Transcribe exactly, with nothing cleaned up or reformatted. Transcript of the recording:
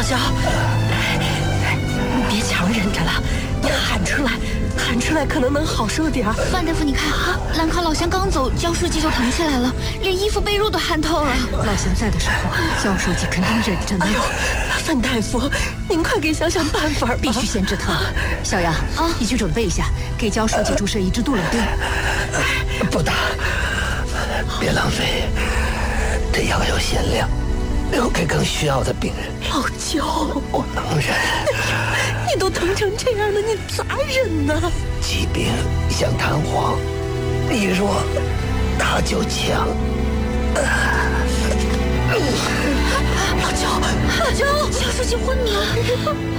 焦，你别强忍着了，你喊出来，喊出来可能能好受点儿。 范大夫，你看，兰康老乡刚走，焦书记就疼起来了，连衣服被褥都汗透了。 老乡在的时候，焦书记肯定忍着呢。 哎呦，范大夫，您快给想想办法吧！ 必须先治疼。小杨啊，你去准备一下，给焦书记注射一支杜冷丁。 不打，别浪费，这药有限量，留给更需要的病人。 老焦， 我能忍。 你都疼成这样了，你咋忍呢？ 疾病像弹簧，你弱，他就强。 老焦，老焦， 焦书记昏迷了。